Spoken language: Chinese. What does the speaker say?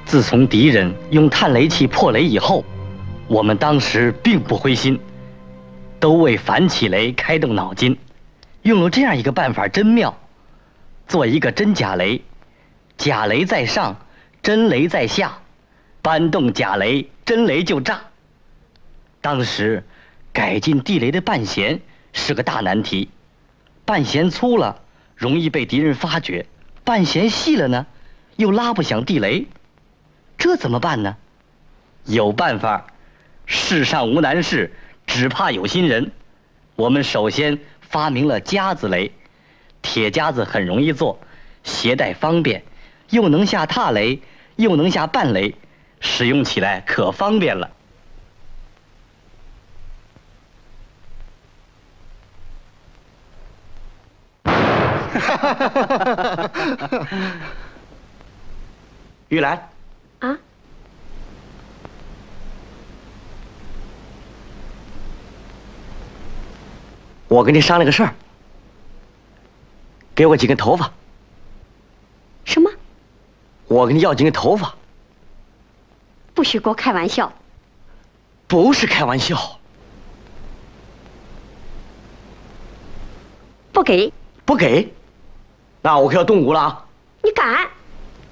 自从敌人用探雷器破雷以后，我们当时并不灰心，都为反起雷开动脑筋，用了这样一个办法，真妙。做一个真假雷，假雷在上，真雷在下，搬动假雷，真雷就炸。当时改进地雷的半弦是个大难题，半弦粗了容易被敌人发觉，半弦细了呢又拉不响地雷，这怎么办呢？有办法，世上无难事，只怕有心人。我们首先发明了夹子雷，铁夹子很容易做，携带方便，又能下踏雷，又能下半雷，使用起来可方便了。玉兰啊， 我跟你商量个事儿，给我几根头发。 什么？ 我跟你要几根头发。 不许给我开玩笑！ 不是开玩笑。 不给！ 不给，那我可要动武了啊！ 你敢？